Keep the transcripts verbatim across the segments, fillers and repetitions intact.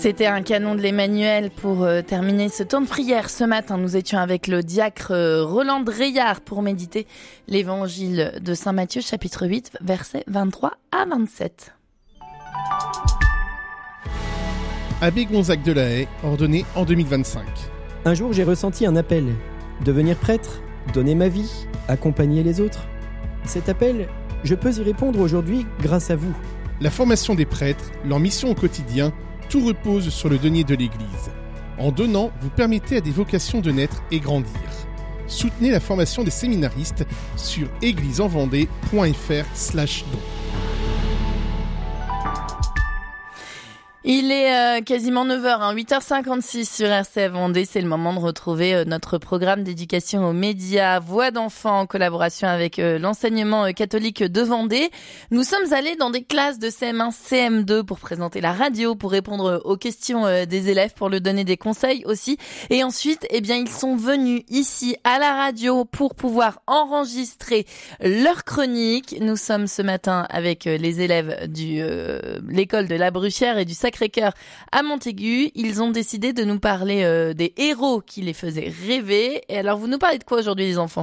C'était un canon de l'Emmanuel pour euh, terminer ce temps de prière. Ce matin, nous étions avec le diacre euh, Roland Dreillard pour méditer l'évangile de Saint Matthieu, chapitre huit, versets vingt-trois à vingt-sept. Abbé Gonzague de la Haye, ordonné en deux mille vingt-cinq. Un jour, j'ai ressenti un appel. Devenir prêtre, donner ma vie, accompagner les autres. Cet appel, je peux y répondre aujourd'hui grâce à vous. La formation des prêtres, leur mission au quotidien, tout repose sur le denier de l'Église. En donnant, vous permettez à des vocations de naître et grandir. Soutenez la formation des séminaristes sur église-en-vendée point f r slash don. Il est euh, quasiment neuf heures, hein, huit heures cinquante-six sur R C F Vendée. C'est le moment de retrouver euh, notre programme d'éducation aux médias Voix d'enfants en collaboration avec euh, l'enseignement euh, catholique de Vendée. Nous sommes allés dans des classes de C M un, C M deux pour présenter la radio, pour répondre aux questions euh, des élèves, pour leur donner des conseils aussi. Et ensuite, eh bien, ils sont venus ici à la radio pour pouvoir enregistrer leurs chroniques. Nous sommes ce matin avec euh, les élèves de euh, l'école de la Bruchière et du Sacré-Cœur à Montaigu. Ils ont décidé de nous parler euh, des héros qui les faisaient rêver. Et alors, vous nous parlez de quoi aujourd'hui, les enfants ?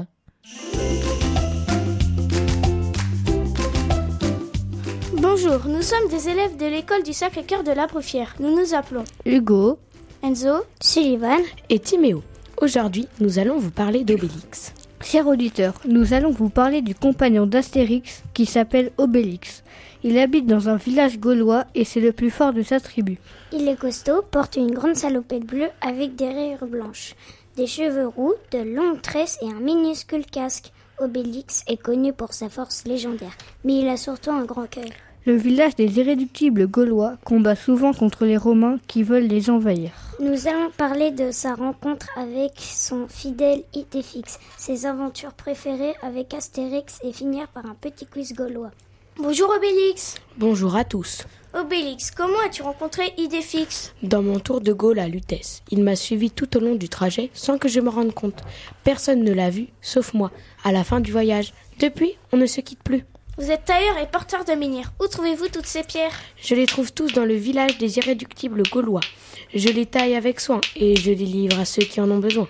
Bonjour, nous sommes des élèves de l'école du Sacré-Cœur de la Bruchière. Nous nous appelons Hugo, Enzo, Sullivan et Timéo. Aujourd'hui, nous allons vous parler d'Obélix. Chers auditeurs, nous allons vous parler du compagnon d'Astérix qui s'appelle Obélix. Il habite dans un village gaulois et c'est le plus fort de sa tribu. Il est costaud, porte une grande salopette bleue avec des rayures blanches, des cheveux roux, de longues tresses et un minuscule casque. Obélix est connu pour sa force légendaire, mais il a surtout un grand cœur. Le village des irréductibles gaulois combat souvent contre les Romains qui veulent les envahir. Nous allons parler de sa rencontre avec son fidèle Idéfix, ses aventures préférées avec Astérix et finir par un petit quiz gaulois. Bonjour Obélix. Bonjour à tous. Obélix, comment as-tu rencontré Idéfix ? Dans mon tour de Gaule à Lutèce, il m'a suivi tout au long du trajet sans que je me rende compte. Personne ne l'a vu, sauf moi, à la fin du voyage. Depuis, on ne se quitte plus. Vous êtes tailleur et porteur de menhir. Où trouvez-vous toutes ces pierres ? Je les trouve tous dans le village des irréductibles gaulois. Je les taille avec soin et je les livre à ceux qui en ont besoin.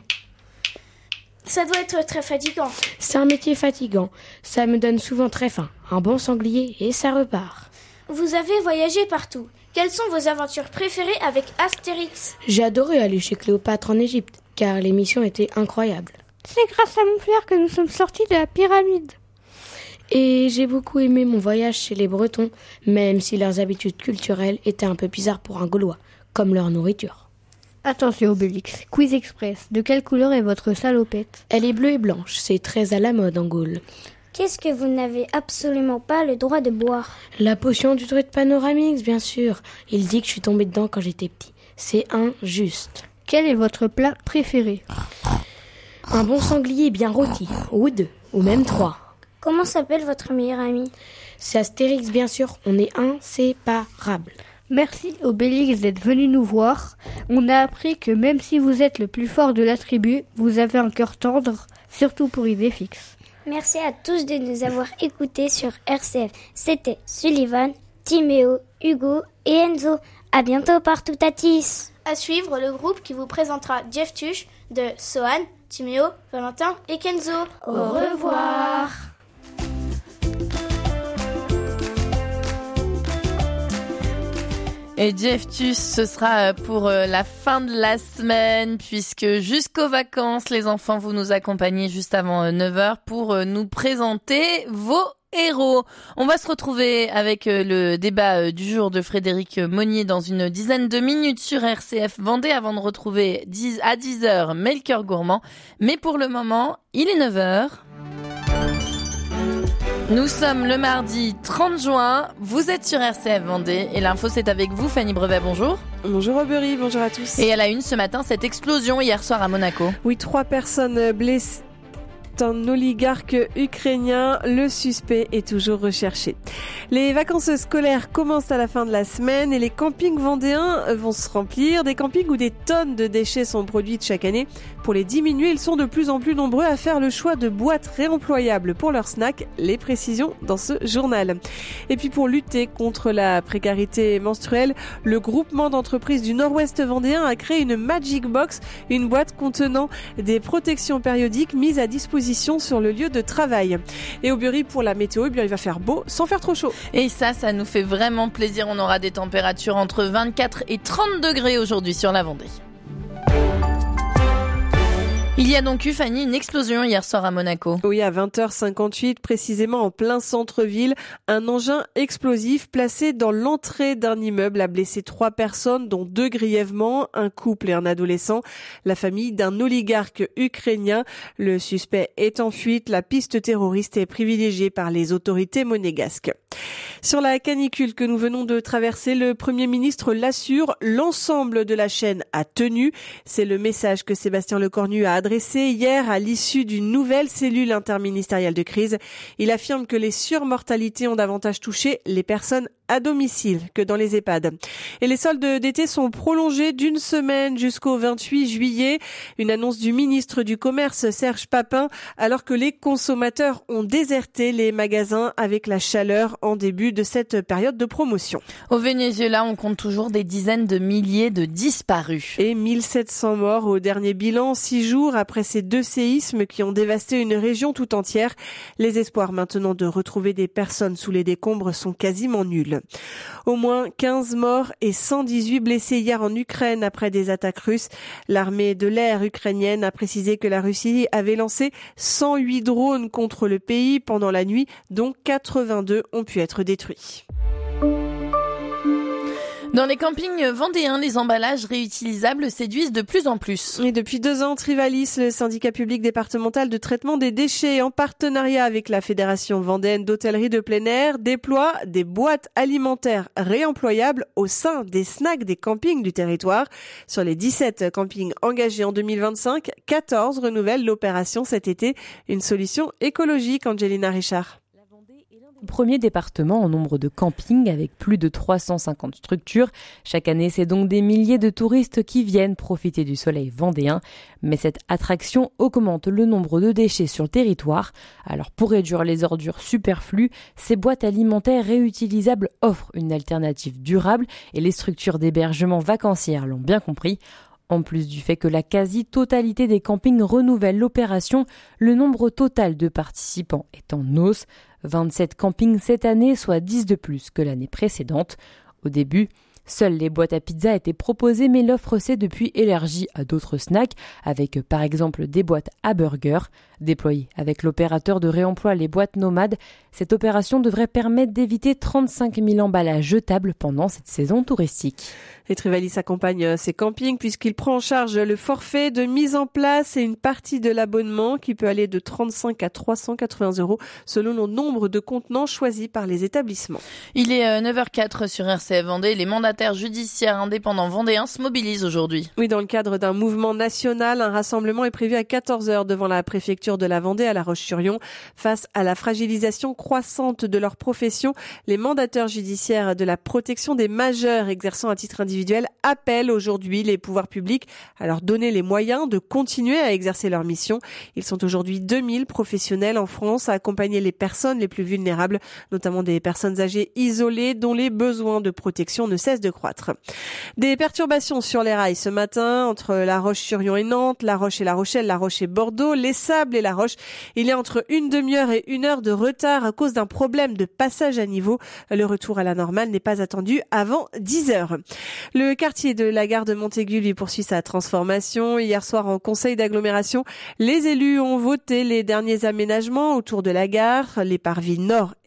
Ça doit être très fatigant. C'est un métier fatigant. Ça me donne souvent très faim. Un bon sanglier et ça repart. Vous avez voyagé partout. Quelles sont vos aventures préférées avec Astérix ? J'ai adoré aller chez Cléopâtre en Égypte, car les missions étaient incroyables. C'est grâce à mon frère que nous sommes sortis de la pyramide. Et j'ai beaucoup aimé mon voyage chez les Bretons, même si leurs habitudes culturelles étaient un peu bizarres pour un Gaulois, comme leur nourriture. Attention Obélix, quiz express. De quelle couleur est votre salopette ? Elle est bleue et blanche, c'est très à la mode en Gaule. Qu'est-ce que vous n'avez absolument pas le droit de boire ? La potion du druide Panoramix, bien sûr. Il dit que je suis tombée dedans quand j'étais petit. C'est injuste. Quel est votre plat préféré ? Un bon sanglier bien rôti, ou deux, ou même trois. Comment s'appelle votre meilleur ami ? C'est Astérix, bien sûr. On est inséparables. Merci Obélix d'être venu nous voir. On a appris que même si vous êtes le plus fort de la tribu, vous avez un cœur tendre, surtout pour Idéfix. Merci à tous de nous avoir écoutés sur R C F. C'était Sullivan, Timéo, Hugo et Enzo. À bientôt partout à Tis. À suivre, le groupe qui vous présentera Jeff Tuch de Sohan, Timéo, Valentin et Kenzo. Au revoir. Et Jeff Tuch, ce sera pour la fin de la semaine, puisque jusqu'aux vacances, les enfants, vous nous accompagnez juste avant neuf heures pour nous présenter vos héros. On va se retrouver avec le débat du jour de Frédéric Monnier dans une dizaine de minutes sur R C F Vendée avant de retrouver à dix heures Melchior Gourmand. Mais pour le moment, il est neuf heures. Nous sommes le mardi trente juin, vous êtes sur R C F Vendée et l'info c'est avec vous, Fanny Brevet, bonjour. Bonjour Aubery, bonjour à tous. Et à la une ce matin, cette explosion hier soir à Monaco. Oui, trois personnes blessées. C'est un oligarque ukrainien. Le suspect est toujours recherché. Les vacances scolaires commencent à la fin de la semaine et les campings vendéens vont se remplir. Des campings où des tonnes de déchets sont produites chaque année. Pour les diminuer, ils sont de plus en plus nombreux à faire le choix de boîtes réemployables pour leurs snacks. Les précisions dans ce journal. Et puis pour lutter contre la précarité menstruelle, le groupement d'entreprises du Nord-Ouest vendéen a créé une Magic Box, une boîte contenant des protections périodiques mises à disposition sur le lieu de travail. Et au Bury, pour la météo, eh bien, il va faire beau sans faire trop chaud. Et ça, ça nous fait vraiment plaisir. On aura des températures entre vingt-quatre et trente degrés aujourd'hui sur la Vendée. Il y a donc eu, Fanny, une explosion hier soir à Monaco. Oui, à vingt heures cinquante-huit, précisément en plein centre-ville, un engin explosif placé dans l'entrée d'un immeuble a blessé trois personnes, dont deux grièvement, un couple et un adolescent, la famille d'un oligarque ukrainien. Le suspect est en fuite. La piste terroriste est privilégiée par les autorités monégasques. Sur la canicule que nous venons de traverser, le Premier ministre l'assure, l'ensemble de la chaîne a tenu. C'est le message que Sébastien Lecornu a adressé hier à l'issue d'une nouvelle cellule interministérielle de crise. Il affirme que les surmortalités ont davantage touché les personnes à domicile que dans les EHPAD. Et les soldes d'été sont prolongés d'une semaine jusqu'au vingt-huit juillet. Une annonce du ministre du Commerce, Serge Papin, alors que les consommateurs ont déserté les magasins avec la chaleur en début de cette période de promotion. Au Venezuela, on compte toujours des dizaines de milliers de disparus. Et mille sept cents morts au dernier bilan, six jours après ces deux séismes qui ont dévasté une région tout entière. Les espoirs maintenant de retrouver des personnes sous les décombres sont quasiment nuls. Au moins quinze morts et cent dix-huit blessés hier en Ukraine après des attaques russes. L'armée de l'air ukrainienne a précisé que la Russie avait lancé cent huit drones contre le pays pendant la nuit, dont quatre-vingt-deux ont pu être détruits. Dans les campings vendéens, les emballages réutilisables séduisent de plus en plus. Et depuis deux ans, Trivalis, le syndicat public départemental de traitement des déchets, en partenariat avec la Fédération vendéenne d'hôtellerie de plein air, déploie des boîtes alimentaires réemployables au sein des snacks des campings du territoire. Sur les dix-sept campings engagés en deux mille vingt-cinq, quatorze renouvellent l'opération cet été. Une solution écologique, Angelina Richard. Premier département en nombre de campings avec plus de trois cent cinquante structures. Chaque année, c'est donc des milliers de touristes qui viennent profiter du soleil vendéen. Mais cette attraction augmente le nombre de déchets sur le territoire. Alors pour réduire les ordures superflues, ces boîtes alimentaires réutilisables offrent une alternative durable et les structures d'hébergement vacancières l'ont bien compris. En plus du fait que la quasi-totalité des campings renouvellent l'opération, le nombre total de participants est en hausse. vingt-sept campings cette année, soit dix de plus que l'année précédente. Au début, seules les boîtes à pizza étaient proposées, mais l'offre s'est depuis élargie à d'autres snacks, avec par exemple des boîtes à burgers. Déployée avec l'opérateur de réemploi Les Boîtes Nomades, cette opération devrait permettre d'éviter trente-cinq mille emballages jetables pendant cette saison touristique. Et Trivalis accompagne ces campings puisqu'il prend en charge le forfait de mise en place et une partie de l'abonnement qui peut aller de trente-cinq à trois cent quatre-vingts euros selon le nombre de contenants choisis par les établissements. Il est neuf heures quatre sur R C F Vendée. Les mandataires judiciaires indépendants vendéens se mobilisent aujourd'hui. Oui, dans le cadre d'un mouvement national, un rassemblement est prévu à quatorze heures devant la préfecture de la Vendée à La Roche-sur-Yon. Face à la fragilisation croissante de leur profession, les mandataires judiciaires de la protection des majeurs exerçant à titre individuel appellent aujourd'hui les pouvoirs publics à leur donner les moyens de continuer à exercer leur mission. Ils sont aujourd'hui deux mille professionnels en France à accompagner les personnes les plus vulnérables, notamment des personnes âgées isolées dont les besoins de protection ne cessent de croître. Des perturbations sur les rails ce matin entre La Roche-sur-Yon et Nantes, La Roche et La Rochelle, La Roche et Bordeaux, Les Sables et La Roche. Il y a entre une demi-heure et une heure de retard à cause d'un problème de passage à niveau. Le retour à la normale n'est pas attendu avant dix heures. Le quartier de la gare de Montaigu lui poursuit sa transformation. Hier soir, en conseil d'agglomération, les élus ont voté les derniers aménagements autour de la gare. Les parvis nord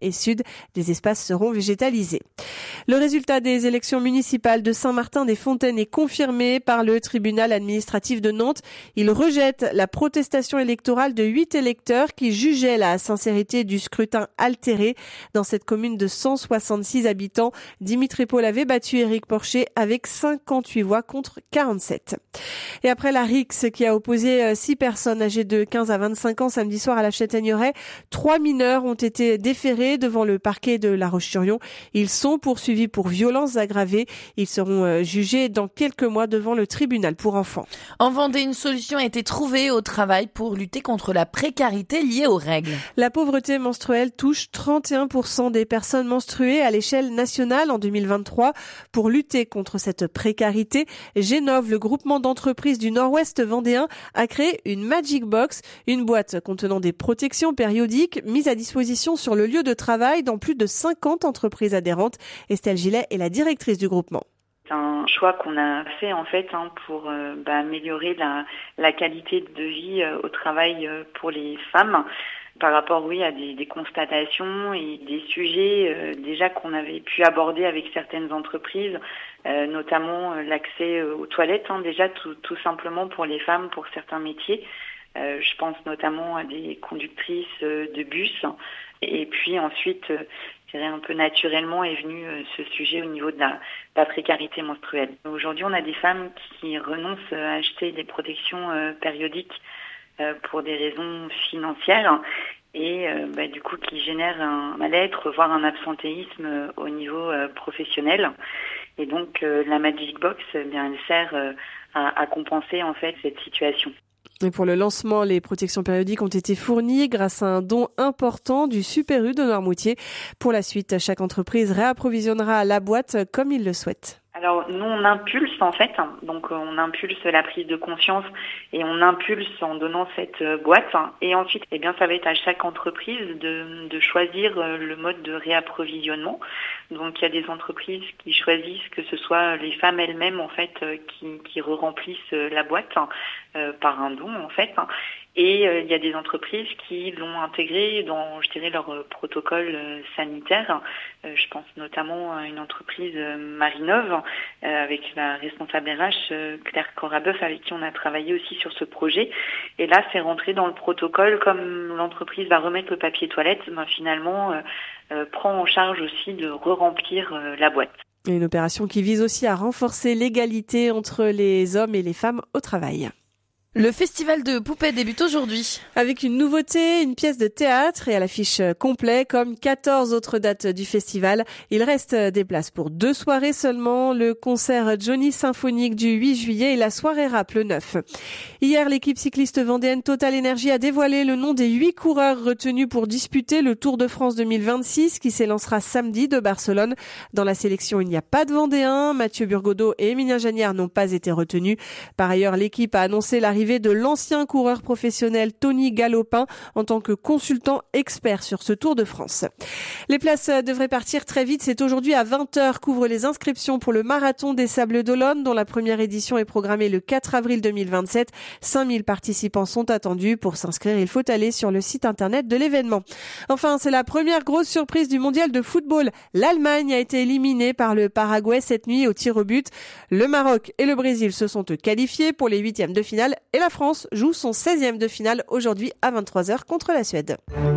et sud. Des espaces seront végétalisés. Le résultat des élections municipales de Saint-Martin-des-Fontaines est confirmé par le tribunal administratif de Nantes. Il rejette la protestation électorale de huit électeurs qui jugeaient la sincérité du scrutin altéré. Dans cette commune de cent soixante-six habitants, Dimitri Paul avait battu Éric Porcher avec cinquante-huit voix contre quarante-sept. Et après la rixe qui a opposé six personnes âgées de quinze à vingt-cinq ans samedi soir à la Châtaigneraie, trois mineurs ont été déférés devant le parquet de La Roche-sur-Yon. Ils sont poursuivis pour violences aggravées. Ils seront jugés dans quelques mois devant le tribunal pour enfants. En Vendée, une solution a été trouvée au travail pour lutter contre la précarité liée aux règles. La pauvreté menstruelle touche trente et un pour cent des personnes menstruées à l'échelle nationale en deux mille vingt-trois. Pour lutter contre cette précarité, Génov, le groupement d'entreprises du Nord-Ouest vendéen, a créé une Magic Box, une boîte contenant des protections périodiques mises à disposition sur le lieu de travail dans plus de cinquante entreprises adhérentes. Estelle Gillet est la directrice du groupement. C'est un choix qu'on a fait en fait hein, pour euh, bah, améliorer la, la qualité de vie euh, au travail euh, pour les femmes. Par rapport, oui, à des, des constatations et des sujets euh, déjà qu'on avait pu aborder avec certaines entreprises, euh, notamment euh, l'accès aux toilettes, hein, déjà tout, tout simplement pour les femmes, pour certains métiers. Euh, je pense notamment à des conductrices euh, de bus. Et puis ensuite, euh, je dirais un peu naturellement est venu euh, ce sujet au niveau de la, de la précarité menstruelle. Aujourd'hui, on a des femmes qui renoncent à acheter des protections euh, périodiques pour des raisons financières et euh, bah, du coup qui génère un mal-être, voire un absentéisme euh, au niveau euh, professionnel. Et donc euh, la Magic Box, eh bien, elle sert euh, à, à compenser en fait cette situation. Et pour le lancement, les protections périodiques ont été fournies grâce à un don important du Super U de Noirmoutier. Pour la suite, chaque entreprise réapprovisionnera la boîte comme il le souhaite. Alors nous on impulse en fait, donc on impulse la prise de conscience et on impulse en donnant cette boîte et ensuite eh bien ça va être à chaque entreprise de, de choisir le mode de réapprovisionnement. Donc il y a des entreprises qui choisissent que ce soit les femmes elles-mêmes en fait qui, qui re-remplissent la boîte euh, par un don en fait. Et euh, il y a des entreprises qui l'ont intégré dans, je dirais, leur euh, protocole euh, sanitaire. Euh, je pense notamment à une entreprise euh, Marinov, euh, avec la responsable R H, euh, Claire Corabeuf, avec qui on a travaillé aussi sur ce projet. Et là, c'est rentré dans le protocole, comme l'entreprise va remettre le papier toilette, ben, finalement, euh, euh, prend en charge aussi de re-remplir euh, la boîte. Une opération qui vise aussi à renforcer l'égalité entre les hommes et les femmes au travail. Le festival de poupées débute aujourd'hui. Avec une nouveauté, une pièce de théâtre et à l'affiche complet, comme quatorze autres dates du festival. Il reste des places pour deux soirées seulement, le concert Johnny Symphonique du huit juillet et la soirée rap le neuf. Hier, l'équipe cycliste vendéenne Total Energy a dévoilé le nom des huit coureurs retenus pour disputer le Tour de France deux mille vingt-six qui s'élancera samedi de Barcelone. Dans la sélection, il n'y a pas de Vendéens. Mathieu Burgodeau et Émilien Jagnard n'ont pas été retenus. Par ailleurs, l'équipe a annoncé l'arrivée de l'ancien coureur professionnel Tony Galopin en tant que consultant expert sur ce Tour de France. Les places devraient partir très vite. C'est aujourd'hui à vingt heures qu'ouvrent les inscriptions pour le marathon des Sables d'Olonne dont la première édition est programmée le quatre avril deux mille vingt-sept. cinq mille participants sont attendus. Pour s'inscrire, il faut aller sur le site internet de l'événement. Enfin, c'est la première grosse surprise du mondial de football. L'Allemagne a été éliminée par le Paraguay cette nuit au tir au but. Le Maroc et le Brésil se sont qualifiés pour les huitièmes de finale et la France joue son seizième de finale aujourd'hui à vingt-trois heures contre la Suède.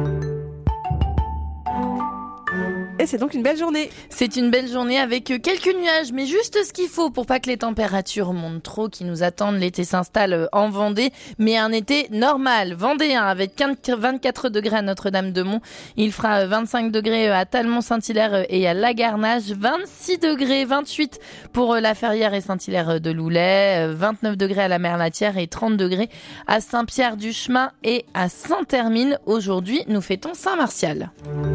Et c'est donc une belle journée. C'est une belle journée avec quelques nuages, mais juste ce qu'il faut pour pas que les températures montent trop, qui nous attendent. L'été s'installe en Vendée, mais un été normal. Vendéen avec vingt-quatre degrés à Notre-Dame-de-Mont. Il fera vingt-cinq degrés à Talmont-Saint-Hilaire et à Lagarnage. vingt-six degrés, vingt-huit pour La Ferrière et Saint-Hilaire de Loulay. vingt-neuf degrés à la Merlatière et trente degrés à Saint-Pierre-du-Chemin et à Saint-Hermine. Aujourd'hui, nous fêtons Saint-Martial.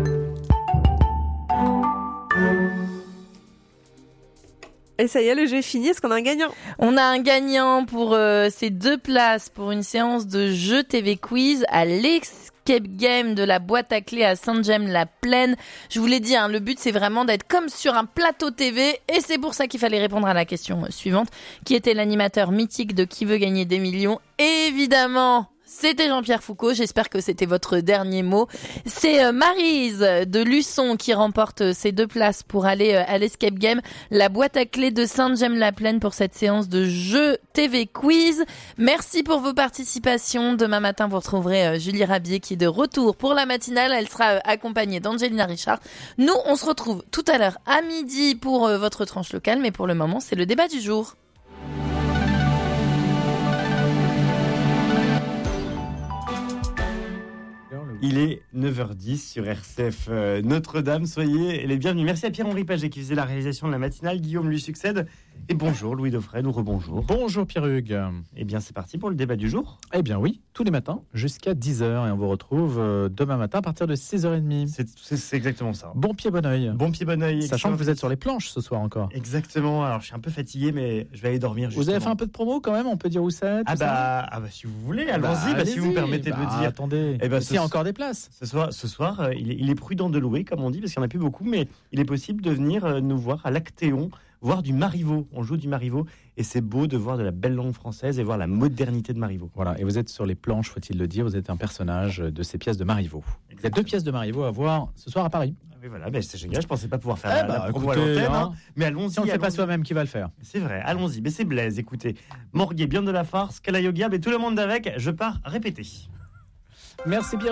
Et ça y est, le jeu est fini. Est-ce qu'on a un gagnant ? On a un gagnant pour euh, ces deux places pour une séance de jeu T V Quiz à l'Escape Game de la boîte à clés à Sainte-Gemme-la-Plaine. Je vous l'ai dit, hein, le but c'est vraiment d'être comme sur un plateau T V et c'est pour ça qu'il fallait répondre à la question suivante. Qui était l'animateur mythique de Qui veut gagner des millions ? Évidemment, C'était Jean-Pierre Foucault, j'espère que c'était votre dernier mot. C'est euh, Maryse de Luçon qui remporte ces deux places pour aller euh, à l'Escape Game, la boîte à clés de Sainte-Gemme-la-Plaine pour cette séance de jeux T V Quiz. Merci pour vos participations. Demain matin, vous retrouverez euh, Julie Rabier qui est de retour pour la matinale. Elle sera euh, accompagnée d'Angelina Richard. Nous, on se retrouve tout à l'heure à midi pour euh, votre tranche locale, mais pour le moment, c'est le débat du jour. Il est neuf heures dix sur R C F euh, Notre-Dame. Soyez les bienvenus. Merci à Pierre-Henri Paget qui faisait la réalisation de la matinale. Guillaume lui succède. Et bonjour Louis Dauphren, ou rebonjour. Bonjour Pierre-Hugues. Eh bien c'est parti pour le débat du jour. Eh bien oui, tous les matins jusqu'à dix heures. Et on vous retrouve euh, demain matin à partir de six heures trente. C'est, c'est, c'est exactement ça. Bon pied, bon oeil. Bon pied, bon oeil. Sachant que vous êtes sur les planches ce soir encore. Exactement. Alors je suis un peu fatigué, mais je vais aller dormir justement. Vous avez fait un peu de promo quand même, on peut dire où c'est. Ah bah, ah bah si vous voulez, allons-y, bah, bah, si vous me permettez bah, de le dire. Attendez, eh bah, il y a encore des places. Ce soir, ce soir euh, il, est, il est prudent de louer, comme on dit, parce qu'il n'y en a plus beaucoup, mais il est possible de venir euh, nous voir à l'Actéon, voir du Marivaux. On joue du Marivaux et c'est beau de voir de la belle langue française et voir la modernité de Marivaux. Voilà, et vous êtes sur les planches, faut-il le dire, vous êtes un personnage de ces pièces de Marivaux. Il y a deux pièces de Marivaux à voir ce soir à Paris. Oui, voilà, ben c'est génial, je pensais pas pouvoir faire eh la, bah, la promo écoutez, à l'antenne, hein, hein, mais allons-y. Si on ne le fait allons-y. pas soi-même, qui va le faire? C'est vrai, allons-y, mais c'est Blaise, écoutez. Morguet, bien de la farce, Kalayoga, mais tout le monde avec, je pars répéter. Merci bien.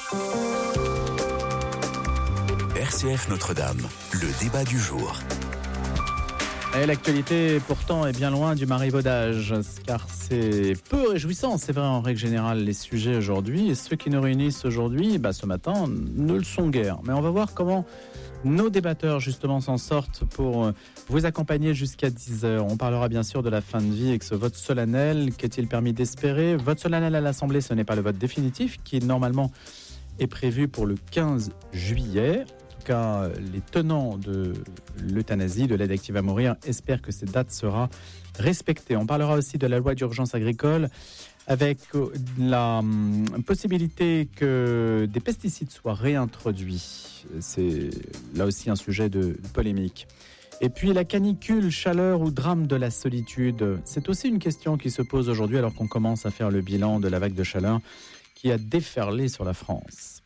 R C F Notre-Dame, le débat du jour. Et l'actualité, pourtant, est bien loin du marivaudage, car c'est peu réjouissant, c'est vrai, en règle générale, les sujets aujourd'hui. Et ceux qui nous réunissent aujourd'hui, bah, ce matin, ne le sont guère. Mais on va voir comment nos débatteurs, justement, s'en sortent pour vous accompagner jusqu'à dix heures. On parlera bien sûr de la fin de vie avec ce vote solennel. Qu'est-il permis d'espérer? Vote solennel à l'Assemblée, ce n'est pas le vote définitif, qui, normalement, est prévu pour le quinze juillet. Cas, les tenants de l'euthanasie, de l'aide active à mourir, espèrent que cette date sera respectée. On parlera aussi de la loi d'urgence agricole avec la hum, possibilité que des pesticides soient réintroduits. C'est là aussi un sujet de polémique. Et puis la canicule, chaleur ou drame de la solitude, c'est aussi une question qui se pose aujourd'hui alors qu'on commence à faire le bilan de la vague de chaleur qui a déferlé sur la France.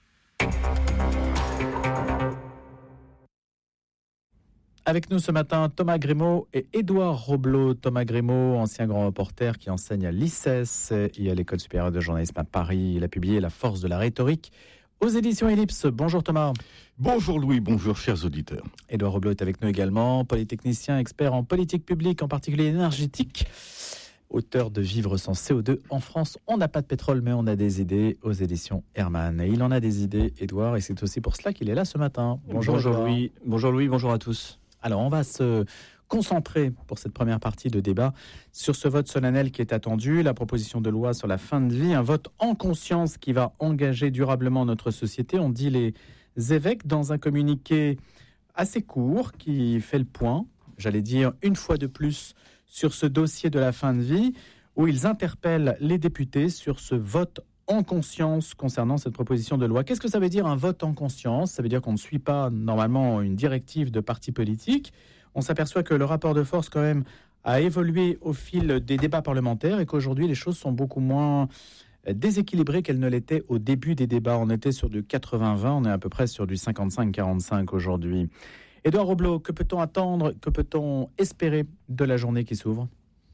Avec nous ce matin, Thomas Grimaud et Édouard Roblot. Thomas Grimaud, ancien grand reporter qui enseigne à l'I C E S et à l'École supérieure de journalisme à Paris. Il a publié La force de la rhétorique aux éditions Ellipse. Bonjour Thomas. Bonjour Louis, bonjour chers auditeurs. Édouard Roblot est avec nous également, polytechnicien, expert en politique publique, en particulier énergétique. Auteur de Vivre sans C O deux en France. On n'a pas de pétrole, mais on a des idées aux éditions Hermann. Et il en a des idées, Édouard, et c'est aussi pour cela qu'il est là ce matin. Bonjour, bonjour Louis. Bonjour Louis, bonjour à tous. Alors, on va se concentrer pour cette première partie de débat sur ce vote solennel qui est attendu, la proposition de loi sur la fin de vie, un vote en conscience qui va engager durablement notre société. On dit les évêques dans un communiqué assez court qui fait le point, j'allais dire une fois de plus, sur ce dossier de la fin de vie, où ils interpellent les députés sur ce vote en conscience concernant cette proposition de loi. Qu'est-ce que ça veut dire un vote en conscience? Ça veut dire qu'on ne suit pas normalement une directive de parti politique. On s'aperçoit que le rapport de force quand même a évolué au fil des débats parlementaires et qu'aujourd'hui les choses sont beaucoup moins déséquilibrées qu'elles ne l'étaient au début des débats. On était sur du quatre-vingts vingt, on est à peu près sur du cinquante-cinq quarante-cinq aujourd'hui. Édouard Roblot, que peut-on attendre, que peut-on espérer de la journée qui s'ouvre?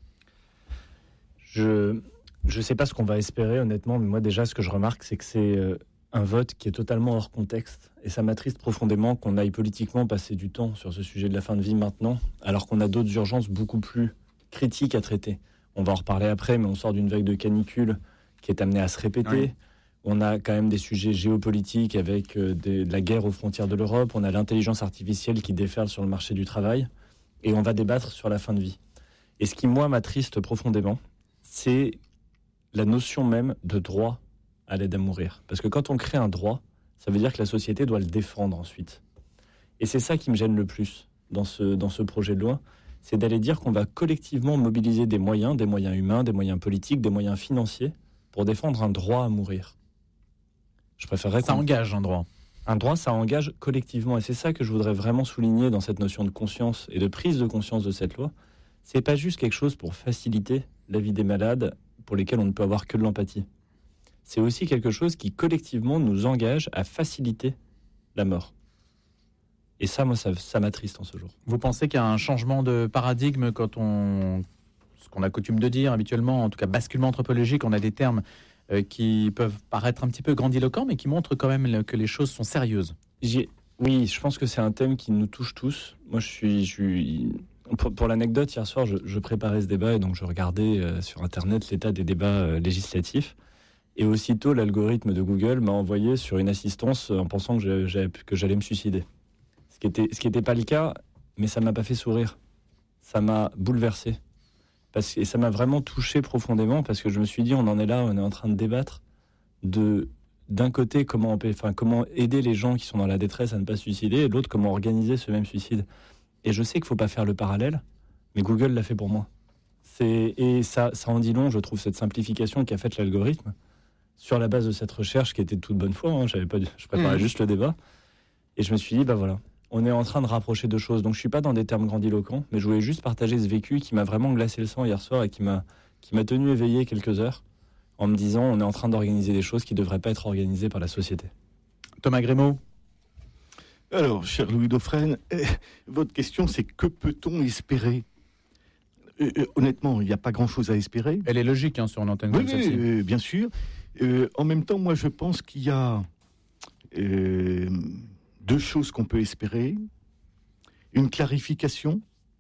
Je... Je ne sais pas ce qu'on va espérer, honnêtement, mais moi, déjà, ce que je remarque, c'est que c'est euh, un vote qui est totalement hors contexte. Et ça m'attriste profondément qu'on aille politiquement passer du temps sur ce sujet de la fin de vie maintenant, alors qu'on a d'autres urgences beaucoup plus critiques à traiter. On va en reparler après, mais on sort d'une vague de canicule qui est amenée à se répéter. Oui. On a quand même des sujets géopolitiques avec euh, des, de la guerre aux frontières de l'Europe. On a l'intelligence artificielle qui déferle sur le marché du travail. Et on va débattre sur la fin de vie. Et ce qui, moi, m'attriste profondément, c'est la notion même de droit à l'aide à mourir. Parce que quand on crée un droit, ça veut dire que la société doit le défendre ensuite. Et c'est ça qui me gêne le plus dans ce, dans ce projet de loi, c'est d'aller dire qu'on va collectivement mobiliser des moyens, des moyens humains, des moyens politiques, des moyens financiers, pour défendre un droit à mourir. Je préférerais ça engage un droit. Un droit, ça engage collectivement. Et c'est ça que je voudrais vraiment souligner dans cette notion de conscience et de prise de conscience de cette loi. C'est pas juste quelque chose pour faciliter la vie des malades pour lesquels on ne peut avoir que de l'empathie. c'est aussi quelque chose qui collectivement nous engage à faciliter la mort. Et ça, moi, ça, ça m'attriste en ce jour. Vous pensez qu'il y a un changement de paradigme quand on... ce qu'on a coutume de dire habituellement, en tout cas basculement anthropologique, on a des termes euh, qui peuvent paraître un petit peu grandiloquents, mais qui montrent quand même que les choses sont sérieuses. J'ai... Oui, je pense que c'est un thème qui nous touche tous. Moi, je suis... Je suis... Pour, pour l'anecdote, hier soir, je, je préparais ce débat et donc je regardais euh, sur Internet l'état des débats euh, législatifs. Et aussitôt, l'algorithme de Google m'a envoyé sur une assistance en pensant que, j'ai, j'ai, que j'allais me suicider. Ce qui était, ce qui n'était pas le cas, mais ça m'a pas fait sourire. Ça m'a bouleversé. Parce, et ça m'a vraiment touché profondément parce que je me suis dit, on en est là, on est en train de débattre de, d'un côté, comment, on peut, enfin, comment aider les gens qui sont dans la détresse à ne pas se suicider, et de l'autre, comment organiser ce même suicide. Et je sais qu'il ne faut pas faire le parallèle, mais Google l'a fait pour moi. C'est, et ça, ça en dit long, je trouve, cette simplification qu'a faite l'algorithme sur la base de cette recherche qui était de toute bonne foi. Hein, j'avais pas, je préparais mmh. juste le débat. Et je me suis dit, bah voilà, on est en train de rapprocher deux choses. Donc je ne suis pas dans des termes grandiloquents, mais je voulais juste partager ce vécu qui m'a vraiment glacé le sang hier soir et qui m'a, qui m'a tenu éveillé quelques heures en me disant, on est en train d'organiser des choses qui ne devraient pas être organisées par la société. Thomas Grémaud. Alors, cher Louis Dauphren, euh, votre question, c'est que peut-on espérer ? euh, euh, Honnêtement, il n'y a pas grand-chose à espérer. Elle est logique hein, sur une antenne oui, comme celle-ci. Euh, bien sûr. Euh, en même temps, moi, je pense qu'il y a euh, deux choses qu'on peut espérer. Une clarification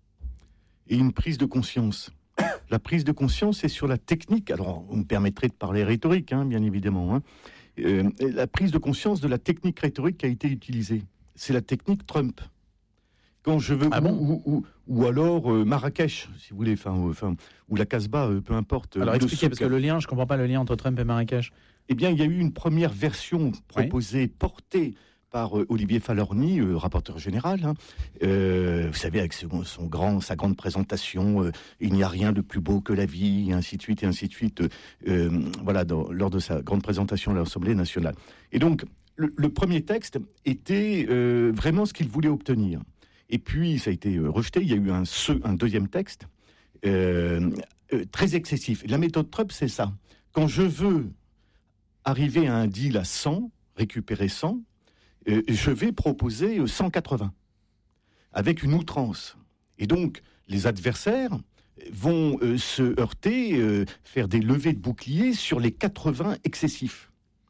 et une prise de conscience. La prise de conscience est sur la technique. Alors, vous me permettrez de parler rhétorique, hein, bien évidemment. Hein. Euh, la prise de conscience de la technique rhétorique qui a été utilisée. C'est la technique Trump. Quand je veux, ah bon ou, ou, ou alors euh, Marrakech, si vous voulez, enfin, euh, ou la Casbah, euh, peu importe. Alors expliquez, parce souk. que le lien, je ne comprends pas le lien entre Trump et Marrakech. Eh bien, il y a eu une première version proposée, oui. portée par euh, Olivier Falorni, euh, rapporteur général. Hein. Euh, vous savez, avec son, son grand, sa grande présentation, euh, il n'y a rien de plus beau que la vie, et ainsi de suite, et ainsi de suite. Euh, voilà, dans, lors de sa grande présentation à l'Assemblée nationale. Et donc, le, le premier texte était euh, vraiment ce qu'il voulait obtenir. Et puis, ça a été euh, rejeté. Il y a eu un, un deuxième texte euh, euh, très excessif. La méthode Trump, c'est ça. Quand je veux arriver à un deal à cent, récupérer cent, euh, je vais proposer cent quatre-vingts, avec une outrance. Et donc, les adversaires vont euh, se heurter, euh, faire des levées de boucliers sur les quatre-vingts excessifs.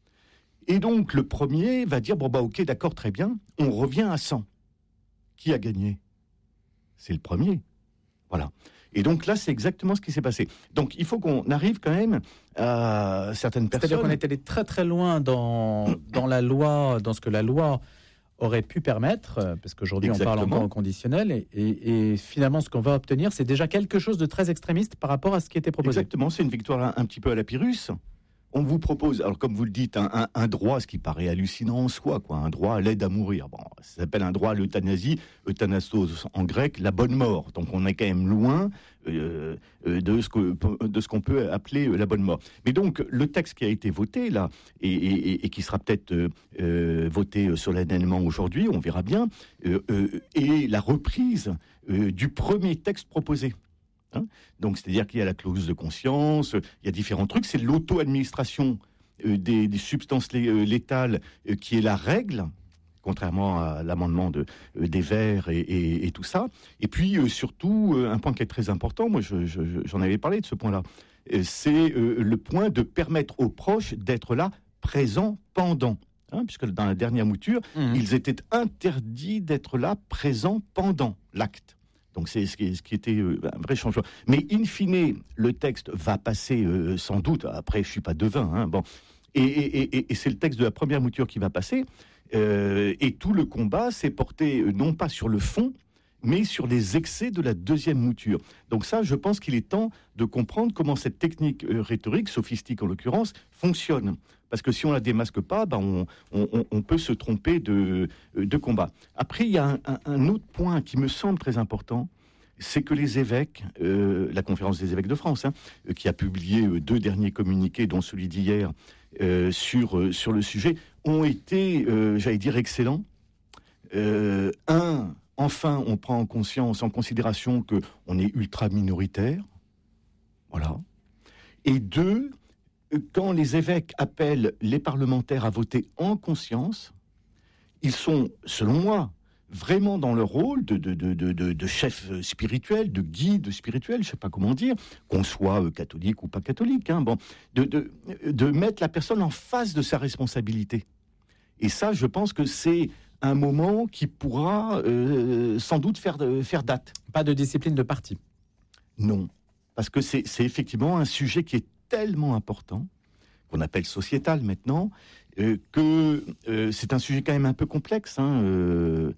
Et donc, le premier va dire, bon, bah, ok, d'accord, très bien, on revient à cent. Qui a gagné ? C'est le premier. Voilà. Et donc là, c'est exactement ce qui s'est passé. Donc, il faut qu'on arrive quand même à certaines personnes... C'est-à-dire qu'on est allé très très loin dans, dans la loi, dans ce que la loi aurait pu permettre, parce qu'aujourd'hui, exactement. On parle encore au conditionnel, et, et, et finalement, ce qu'on va obtenir, c'est déjà quelque chose de très extrémiste par rapport à ce qui était proposé. Exactement, c'est une victoire un, un petit peu à la Pyrrhus. On vous propose, alors comme vous le dites, un, un, un droit, ce qui paraît hallucinant en soi, quoi, un droit à l'aide à mourir. Bon, ça s'appelle un droit à l'euthanasie, euthanasos en grec, la bonne mort. Donc on est quand même loin euh, de, ce que, de ce qu'on peut appeler la bonne mort. Mais donc le texte qui a été voté là, et, et, et qui sera peut-être euh, voté solennellement aujourd'hui, on verra bien, euh, euh, est la reprise euh, du premier texte proposé. Hein, donc, c'est-à-dire qu'il y a la clause de conscience, il y a différents trucs. C'est l'auto-administration euh, des, des substances lé, euh, létales euh, qui est la règle, contrairement à l'amendement de, euh, des Verts et, et, et tout ça. Et puis, euh, surtout, euh, un point qui est très important, moi je, je, j'en avais parlé de ce point-là, euh, c'est euh, le point de permettre aux proches d'être là, présents pendant. Hein, puisque dans la dernière mouture, mmh. ils étaient interdits d'être là, présents pendant l'acte. Donc c'est ce qui, ce qui était euh, un vrai changement. Mais in fine, le texte va passer euh, sans doute, après je ne suis pas devin, hein, bon, et, et, et, et c'est le texte de la première mouture qui va passer, euh, et tout le combat s'est porté euh, non pas sur le fond, mais sur les excès de la deuxième mouture. Donc ça, je pense qu'il est temps de comprendre comment cette technique euh, rhétorique, sophistique en l'occurrence, fonctionne. Parce que si on ne la démasque pas, ben on, on, on peut se tromper de, de combat. Après, il y a un, un, un autre point qui me semble très important, c'est que les évêques, euh, la conférence des évêques de France, hein, qui a publié euh, deux derniers communiqués, dont celui d'hier, euh, sur, euh, sur le sujet, ont été, euh, j'allais dire, excellents. Euh, un, enfin, on prend en conscience, en considération qu'on est ultra minoritaire. Voilà. Et deux, quand les évêques appellent les parlementaires à voter en conscience, ils sont, selon moi, vraiment dans leur rôle de, de, de, de, de chef spirituel, de guide spirituel, je ne sais pas comment dire, qu'on soit catholique ou pas catholique, hein, bon, de, de, de mettre la personne en face de sa responsabilité. Et ça, je pense que c'est un moment qui pourra euh, sans doute faire, faire date. Pas de discipline de parti. Non, parce que c'est, c'est effectivement un sujet qui est tellement important, qu'on appelle sociétal maintenant, euh, que euh, c'est un sujet quand même un peu complexe. Hein, euh,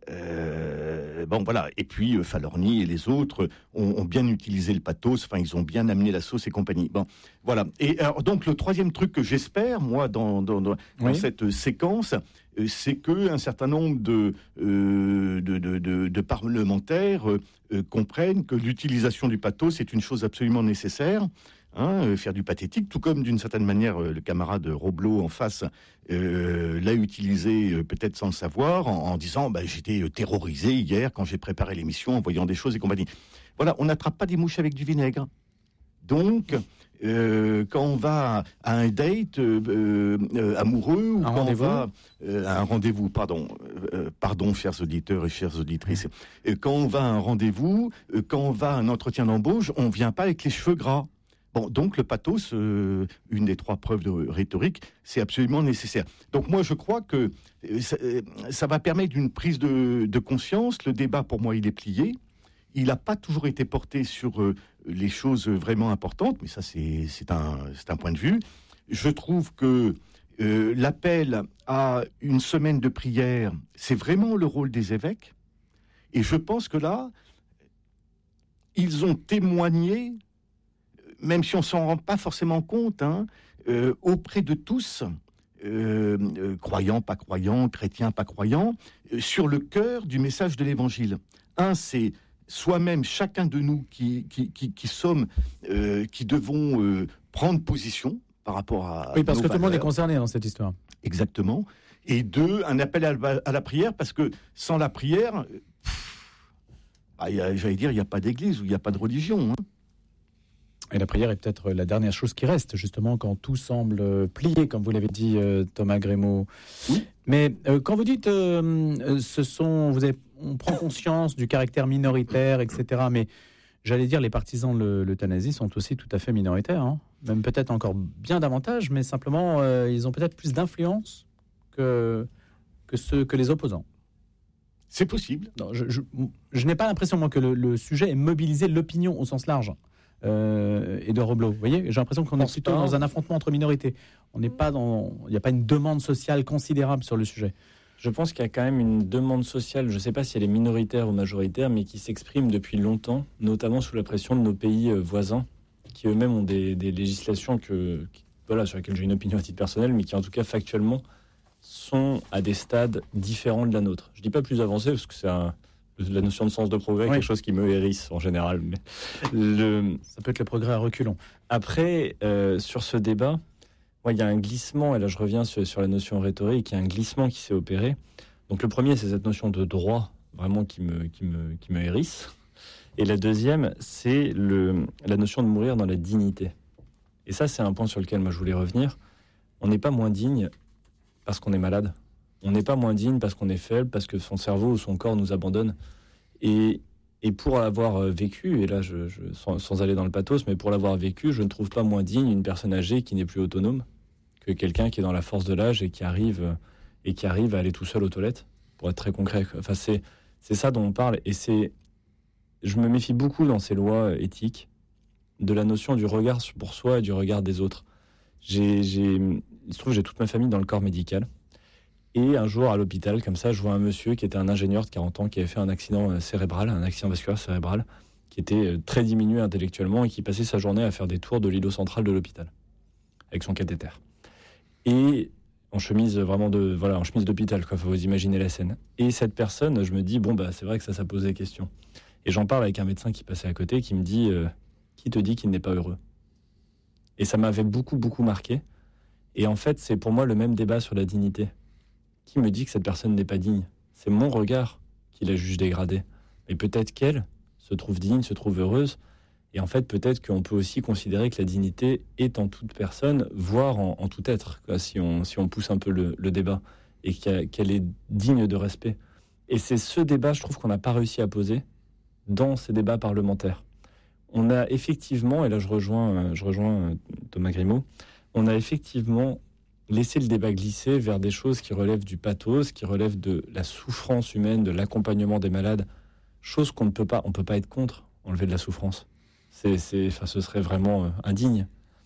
euh, bon, voilà. Et puis, euh, Falorni et les autres ont, ont bien utilisé le pathos, enfin, ils ont bien amené la sauce et compagnie. Bon, voilà. Et alors, donc, le troisième truc que j'espère, moi, dans, dans, dans, oui. dans cette séquence, euh, c'est qu'un certain nombre de, euh, de, de, de, de parlementaires euh, euh, comprennent que l'utilisation du pathos est une chose absolument nécessaire. Hein, euh, faire du pathétique, tout comme d'une certaine manière euh, le camarade Roblot en face euh, l'a utilisé euh, peut-être sans le savoir, en, en disant bah, j'étais euh, terrorisé hier quand j'ai préparé l'émission en voyant des choses et compagnie. Voilà, on n'attrape pas des mouches avec du vinaigre. Donc, euh, quand on va à un date euh, euh, amoureux ou un quand on va euh, à un rendez-vous, pardon, euh, pardon, chers auditeurs et chères auditrices, euh, quand on va à un rendez-vous, euh, quand on va à un entretien d'embauche, on vient pas avec les cheveux gras. Bon, donc le pathos, euh, une des trois preuves de rhétorique, c'est absolument nécessaire. Donc moi, je crois que ça, ça va permettre une prise de, de conscience. Le débat, pour moi, il est plié. Il n'a pas toujours été porté sur euh, les choses vraiment importantes, mais ça, c'est, c'est, un, c'est un point de vue. Je trouve que euh, l'appel à une semaine de prière, c'est vraiment le rôle des évêques. Et je pense que là, ils ont témoigné, même si on ne s'en rend pas forcément compte, hein, euh, auprès de tous, euh, euh, croyants, pas croyants, chrétiens, pas croyants, euh, sur le cœur du message de l'Évangile. Un, c'est soi-même, chacun de nous qui, qui, qui, qui sommes, euh, qui devons euh, prendre position par rapport à... Oui, parce que valeurs. Tout le monde est concerné dans cette histoire. Exactement. Et deux, un appel à la, à la prière, parce que sans la prière, pff, bah, y a, j'allais dire, il n'y a pas d'église ou il n'y a pas de religion, hein. Et la prière est peut-être la dernière chose qui reste, justement, quand tout semble plié, comme vous l'avez dit, euh, Thomas Grémaud. Oui. Mais euh, quand vous dites, euh, ce sont, vous avez, on prend conscience du caractère minoritaire, et cetera. Mais j'allais dire, les partisans de l'euthanasie sont aussi tout à fait minoritaires, hein. Même peut-être encore bien davantage, mais simplement, euh, ils ont peut-être plus d'influence que, que, ceux, que les opposants. C'est possible. Non, je, je, je n'ai pas l'impression, moi, que le, le sujet ait mobilisé l'opinion au sens large. Euh, et de Roblot, vous voyez, j'ai l'impression qu'on est plutôt dans un affrontement entre minorités. On n'est pas dans, il n'y a pas une demande sociale considérable sur le sujet. Je pense qu'il y a quand même une demande sociale, je ne sais pas si elle est minoritaire ou majoritaire, mais qui s'exprime depuis longtemps, notamment sous la pression de nos pays voisins, qui eux-mêmes ont des, des législations que, qui, voilà, sur lesquelles j'ai une opinion à titre personnel, mais qui en tout cas factuellement sont à des stades différents de la nôtre. Je ne dis pas plus avancé parce que c'est un la notion de sens de progrès, oui. Quelque chose qui me hérisse en général. Mais le... Ça peut être le progrès à reculons. Après, euh, sur ce débat, il y a un glissement, et là je reviens sur, sur la notion rhétorique, il y a un glissement qui s'est opéré. Donc le premier, c'est cette notion de droit, vraiment qui me, qui me, qui me hérisse. Et la deuxième, c'est le, la notion de mourir dans la dignité. Et ça, c'est un point sur lequel moi je voulais revenir. On n'est pas moins digne parce qu'on est malade. On n'est pas moins digne parce qu'on est faible, parce que son cerveau ou son corps nous abandonne. Et, et pour l'avoir vécu, et là, je, je, sans, sans aller dans le pathos, mais pour l'avoir vécu, je ne trouve pas moins digne une personne âgée qui n'est plus autonome que quelqu'un qui est dans la force de l'âge et qui arrive, et qui arrive à aller tout seul aux toilettes, pour être très concret. Enfin, c'est, c'est ça dont on parle. Et c'est, je me méfie beaucoup dans ces lois éthiques de la notion du regard pour soi et du regard des autres. J'ai, j'ai, il se trouve que j'ai toute ma famille dans le corps médical. Et un jour, à l'hôpital, comme ça, je vois un monsieur qui était un ingénieur de quarante ans, qui avait fait un accident cérébral, un accident vasculaire cérébral, qui était très diminué intellectuellement et qui passait sa journée à faire des tours de l'îlot central de l'hôpital, avec son cathéter. Et en chemise vraiment de, voilà, en chemise d'hôpital, quoi, faut vous imaginer la scène. Et cette personne, je me dis, bon, bah, c'est vrai que ça, ça pose des questions. Et j'en parle avec un médecin qui passait à côté, qui me dit, euh, qui te dit qu'il n'est pas heureux? Et ça m'avait beaucoup, beaucoup marqué. Et en fait, c'est pour moi le même débat sur la dignité. Qui me dit que cette personne n'est pas digne? C'est mon regard qui la juge dégradée. Mais peut-être qu'elle se trouve digne, se trouve heureuse, Et en fait, peut-être qu'on peut aussi considérer que la dignité est en toute personne, voire en, en tout être, quoi, si, on, si on pousse un peu le, le débat, et qu'elle est digne de respect. Et c'est ce débat, je trouve, qu'on n'a pas réussi à poser dans ces débats parlementaires. On a effectivement, et là je rejoins, je rejoins Thomas Grimaud, on a effectivement laissé le débat glisser vers des choses qui relèvent du pathos, qui relèvent de la souffrance humaine, de l'accompagnement des malades, chose qu'on ne peut pas, on peut pas être contre, enlever de la souffrance. C'est, c'est, enfin, ce serait vraiment euh, indigne.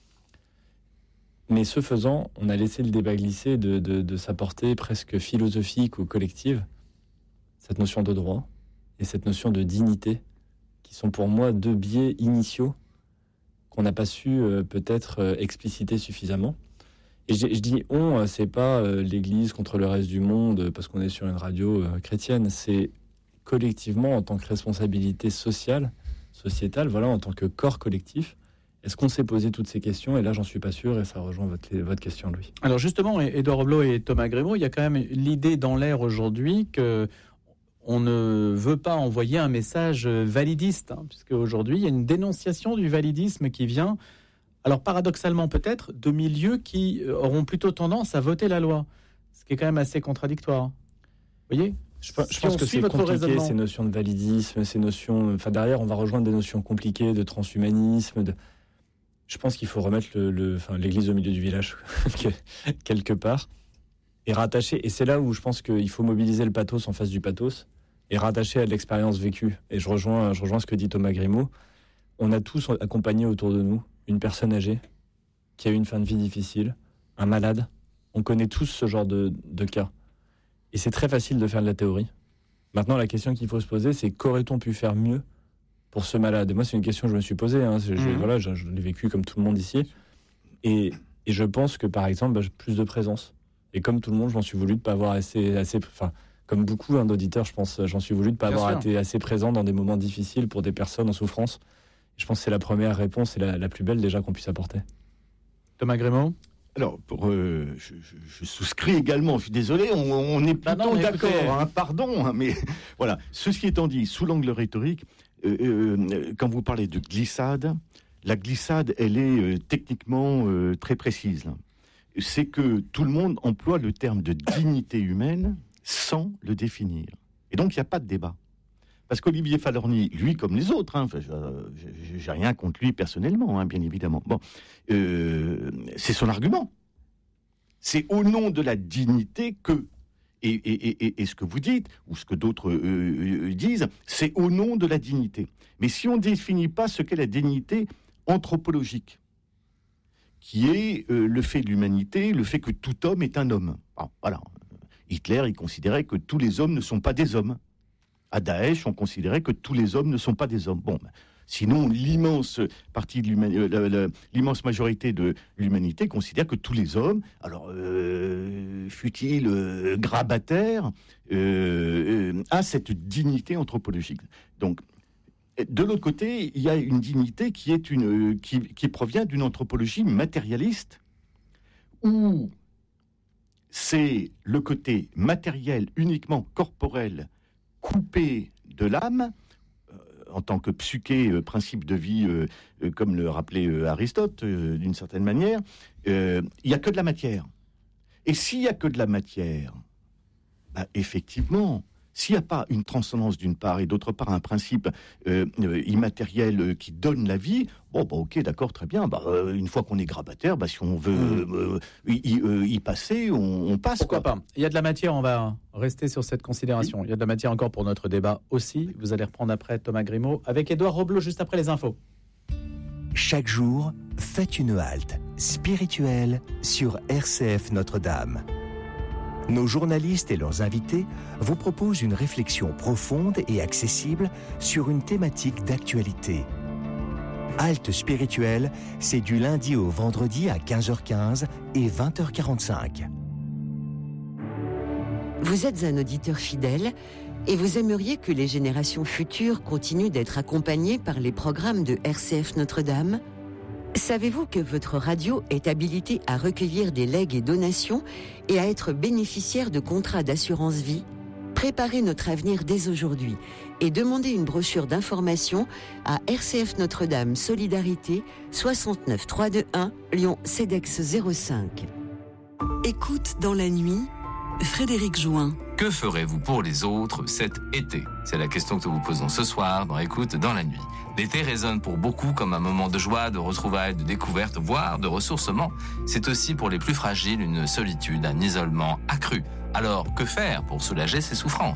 Mais ce faisant, on a laissé le débat glisser de, de, de sa portée presque philosophique ou collective, cette notion de droit et cette notion de dignité, qui sont pour moi deux biais initiaux qu'on n'a pas su euh, peut-être euh, expliciter suffisamment. Et je dis on, euh, c'est pas euh, l'Église contre le reste du monde, euh, parce qu'on est sur une radio euh, chrétienne, c'est collectivement en tant que responsabilité sociale, sociétale, voilà, en tant que corps collectif. Est-ce qu'on s'est posé toutes ces questions ? Et là, j'en suis pas sûr, et ça rejoint votre, votre question, Louis. Alors justement, Édouard Roblot et Thomas Grimaud, il y a quand même l'idée dans l'air aujourd'hui que on ne veut pas envoyer un message validiste, hein, puisque aujourd'hui, il y a une dénonciation du validisme qui vient, alors paradoxalement peut-être, de milieux qui auront plutôt tendance à voter la loi, ce qui est quand même assez contradictoire. Vous voyez ? Je, je pense que c'est compliqué, ces notions de validisme, ces notions... Enfin, derrière, on va rejoindre des notions compliquées de transhumanisme. De... Je pense qu'il faut remettre le, le, enfin, l'église au milieu du village, quelque part, et rattacher... Et c'est là où je pense qu'il faut mobiliser le pathos en face du pathos, et rattacher à l'expérience vécue. Et je rejoins, je rejoins ce que dit Thomas Grimaud. On a tous accompagné autour de nous une personne âgée qui a eu une fin de vie difficile, un malade. On connaît tous ce genre de, de cas. Et c'est très facile de faire de la théorie. Maintenant, la question qu'il faut se poser, c'est qu'aurait-on pu faire mieux pour ce malade ? Et moi, c'est une question que je me suis posée. Hein. Je, mmh. Voilà, je, je l'ai vécu comme tout le monde ici. Et, et je pense que, par exemple, bah, plus de présence. Et comme tout le monde, je m'en suis voulu de ne pas avoir assez... assez enfin, comme beaucoup hein, d'auditeurs, je pense, j'en suis voulu de ne pas Bien avoir sûr. été assez présent dans des moments difficiles pour des personnes en souffrance. Je pense que c'est la première réponse et la, la plus belle déjà qu'on puisse apporter. Thomas Grimaud ? Alors, pour, euh, je, je, je souscris également, je suis désolé, on, on est plutôt non, d'accord, écoutez... hein, pardon, hein, mais voilà. Ceci étant dit, sous l'angle rhétorique, euh, euh, quand vous parlez de glissade, la glissade, elle est euh, techniquement euh, très précise. Là. C'est que tout le monde emploie le terme de dignité humaine sans le définir. Et donc, il n'y a pas de débat. Parce qu'Olivier Falorni, lui comme les autres, hein, je, j'ai rien contre lui personnellement, hein, bien évidemment. Bon, euh, c'est son argument. C'est au nom de la dignité que, et, et, et, et ce que vous dites, ou ce que d'autres euh, disent, c'est au nom de la dignité. Mais si on ne définit pas ce qu'est la dignité anthropologique, qui est euh, le fait de l'humanité, le fait que tout homme est un homme. Ah, voilà. Hitler, il considérait que tous les hommes ne sont pas des hommes. À Daesh, on considérait que tous les hommes ne sont pas des hommes. Bon, ben, sinon, l'immense partie de euh, l'immense majorité de l'humanité considère que tous les hommes, alors euh, fut-il euh, grabataire, euh, euh, a cette dignité anthropologique. Donc, de l'autre côté, il y a une dignité qui est une euh, qui, qui provient d'une anthropologie matérialiste, où c'est le côté matériel, uniquement corporel, coupé de l'âme, euh, en tant que psyché, euh, principe de vie, euh, euh, comme le rappelait euh, Aristote, euh, d'une certaine manière, euh, il n'y a que de la matière. Et s'il n'y a que de la matière, bah, effectivement, s'il n'y a pas une transcendance d'une part et d'autre part un principe euh, euh, immatériel euh, qui donne la vie, bon, bah, ok, d'accord, très bien. Bah, euh, une fois qu'on est grabataire, bah, si on veut mmh. euh, y, euh, y passer, on, on passe. Pourquoi quoi. pas ? Il y a de la matière, on va rester sur cette considération. Oui. Il y a de la matière encore pour notre débat aussi. Vous allez reprendre après Thomas Grimaud avec Édouard Roblot juste après les infos. Chaque jour, faites une halte spirituelle sur R C F Notre-Dame. Nos journalistes et leurs invités vous proposent une réflexion profonde et accessible sur une thématique d'actualité. Halte spirituelle, c'est du lundi au vendredi à quinze heures quinze et vingt heures quarante-cinq. Vous êtes un auditeur fidèle et vous aimeriez que les générations futures continuent d'être accompagnées par les programmes de R C F Notre-Dame ? Savez-vous que votre radio est habilitée à recueillir des legs et donations et à être bénéficiaire de contrats d'assurance vie ? Préparez notre avenir dès aujourd'hui et demandez une brochure d'information à R C F Notre-Dame Solidarité soixante-neuf trois deux un Lyon Cedex zéro cinq. Écoute dans la nuit, Frédéric Join. Que ferez-vous pour les autres cet été ? C'est la question que nous vous posons ce soir dans Écoute dans la nuit. L'été résonne pour beaucoup comme un moment de joie, de retrouvailles, de découverte, voire de ressourcement. C'est aussi pour les plus fragiles une solitude, un isolement accru. Alors, que faire pour soulager ces souffrances ?